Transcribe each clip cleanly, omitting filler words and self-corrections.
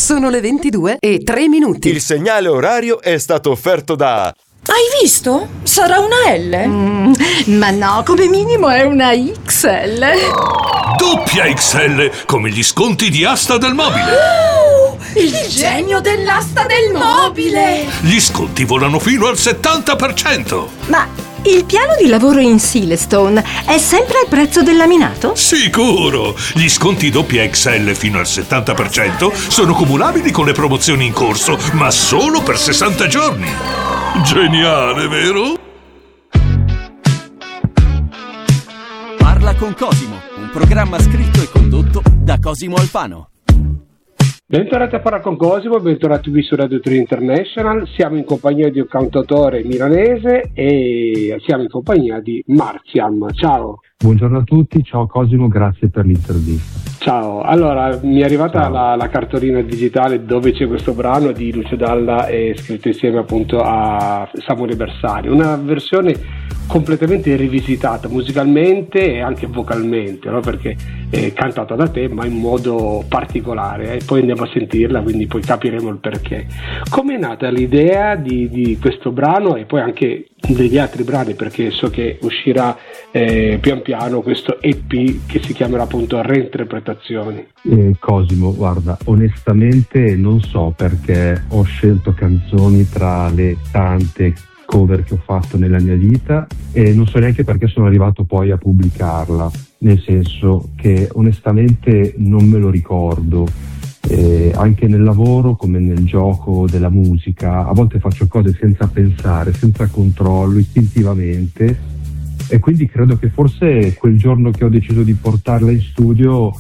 Sono le 22:03. Il segnale orario è stato offerto da... Hai visto? Sarà una L? Ma no, come minimo è una XL. Doppia XL, come gli sconti di Asta del Mobile. Il genio dell'asta del mobile! Gli sconti volano fino al 70%. Ma il piano di lavoro in Silestone è sempre al prezzo del laminato? Sicuro! Gli sconti doppia XL fino al 70% sono cumulabili con le promozioni in corso, ma solo per 60 giorni. Geniale, vero? Parla con Cosimo, un programma scritto e condotto da Cosimo Alfano. Bentornati a Parla con Cosimo, bentornati qui su Radio 3 International. Siamo in compagnia di un cantautore milanese e siamo in compagnia di Marziam. Ciao. Buongiorno a tutti, ciao Cosimo, grazie per l'intervista. Ciao, allora mi è arrivata la cartolina digitale dove c'è questo brano di Lucio Dalla scritto insieme appunto a Samuele Bersani, una versione completamente rivisitata musicalmente e anche vocalmente, no? Perché è cantata da te ma in modo particolare, e poi andiamo a sentirla, quindi poi capiremo il perché. Come è nata l'idea di questo brano e poi anche degli altri brani, perché so che uscirà pian piano questo EP che si chiamerà appunto Reinterpretazioni? Cosimo, guarda, onestamente non so perché ho scelto canzoni tra le tante cover che ho fatto nella mia vita e non so neanche perché sono arrivato poi a pubblicarla, nel senso che onestamente non me lo ricordo. Anche nel lavoro come nel gioco della musica a volte faccio cose senza pensare, senza controllo, istintivamente, e quindi credo che forse quel giorno che ho deciso di portarla in studio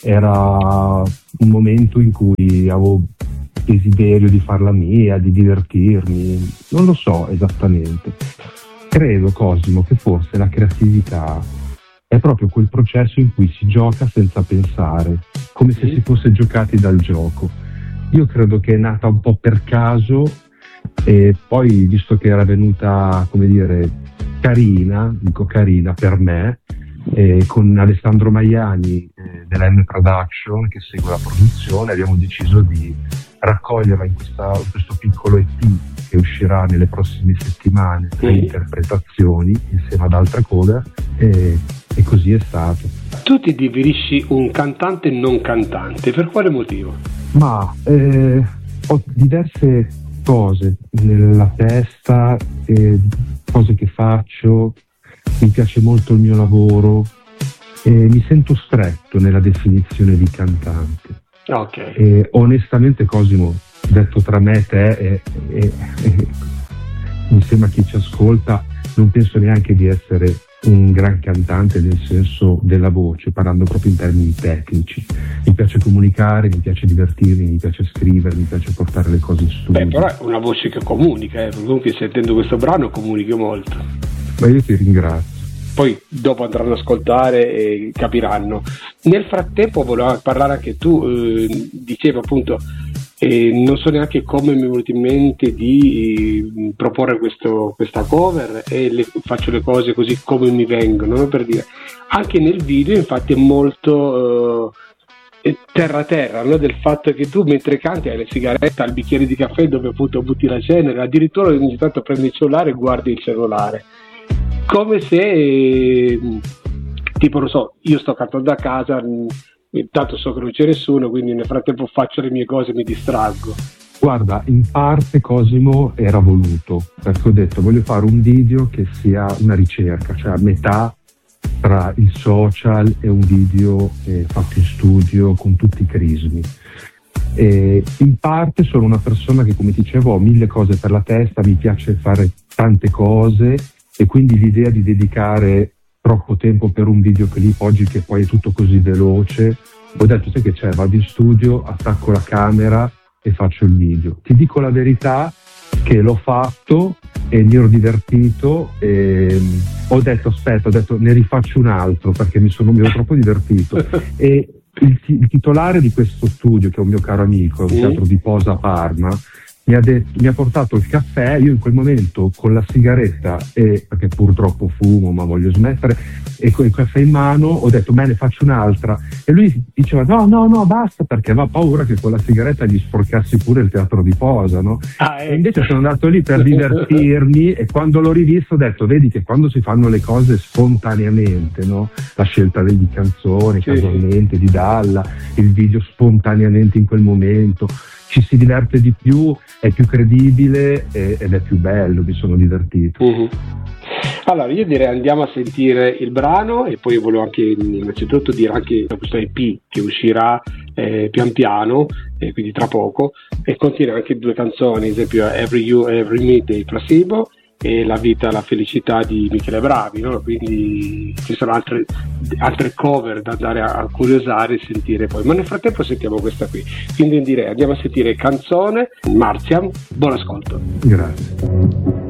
era un momento in cui avevo desiderio di farla mia, di divertirmi, non lo so esattamente. Credo, Cosimo, che forse la creatività è proprio quel processo in cui si gioca senza pensare, come se si fosse giocati dal gioco. Io credo che è nata un po' per caso e poi, visto che era venuta, come dire, carina, dico carina per me, con Alessandro Maiani della M Production che segue la produzione, abbiamo deciso di raccoglierla in questo piccolo EP che uscirà nelle prossime settimane, Reinterpretazioni insieme ad altre cover, e così è stato. Tu ti definisci un cantante non cantante, per quale motivo? Ma ho diverse cose nella testa, cose che faccio, mi piace molto il mio lavoro e mi sento stretto nella definizione di cantante. Okay. Onestamente, Cosimo, detto tra me e te e insieme a chi ci ascolta, non penso neanche di essere un gran cantante nel senso della voce, parlando proprio in termini tecnici. Mi piace comunicare, mi piace divertirmi, mi piace scrivere, mi piace portare le cose in studio. Beh, però è una voce che comunica, comunque sentendo questo brano comunichi molto. Ma io ti ringrazio. Poi dopo andranno ad ascoltare e capiranno. Nel frattempo volevo parlare anche tu, dicevi appunto, non so neanche come mi è venuto in mente di proporre questa cover e faccio le cose così come mi vengono, no? Per dire, anche nel video infatti è molto terra, no? Del fatto che tu mentre canti hai la sigaretta al bicchiere di caffè dove appunto butti la cenere, addirittura ogni tanto prendi il cellulare e guardi il cellulare, come se tipo, non so, io sto cantando a casa, intanto so che non c'è nessuno, quindi nel frattempo faccio le mie cose e mi distraggo. Guarda, in parte, Cosimo, era voluto, perché ho detto voglio fare un video che sia una ricerca, cioè a metà tra il social e un video fatto in studio con tutti i crismi. E in parte sono una persona che, come dicevo, ho mille cose per la testa, mi piace fare tante cose e quindi l'idea di dedicare troppo tempo per un videoclip oggi che poi è tutto così veloce, ho detto sai che c'è, vado in studio, attacco la camera e faccio il video. Ti dico la verità che l'ho fatto e mi ero divertito e ho detto ne rifaccio un altro perché mi ero troppo divertito. E il titolare di questo studio, che è un mio caro amico, è un teatro di posa a Parma, mi ha portato il caffè. Io in quel momento con la sigaretta, perché purtroppo fumo ma voglio smettere, e con il caffè in mano ho detto bene, faccio un'altra, e lui diceva no basta, perché aveva paura che con la sigaretta gli sporcassi pure il teatro di posa, no? E invece sono andato lì per divertirmi, e quando l'ho rivisto ho detto vedi che quando si fanno le cose spontaneamente, no? La scelta delle canzoni, casualmente, di Dalla, il video spontaneamente in quel momento, ci si diverte di più, è più credibile ed è più bello, mi sono divertito. Allora io direi andiamo a sentire il brano, e poi volevo anche innanzitutto dire anche questo EP che uscirà pian piano, quindi tra poco, e contiene anche 2 canzoni, ad esempio Every You, Every Me dei Placebo e La Vita, la Felicità di Michele Bravi, no? Quindi ci sono altre cover da andare a curiosare e sentire poi, ma nel frattempo sentiamo questa qui, quindi direi andiamo a sentire Canzone, Marzian, buon ascolto. Grazie.